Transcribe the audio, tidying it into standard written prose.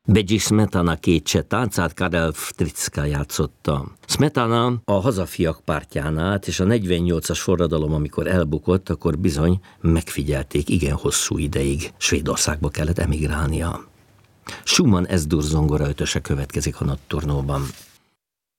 Begyi Smetana két cseh táncát Karel Wtrycka játszotta. Smetana a hazafiak pártján és a 48-as forradalom, amikor elbukott, akkor bizony megfigyelték igen hosszú ideig. Svédországba kellett emigrálnia. Schumann S-dur zongora ötöse következik a Nocturnóban.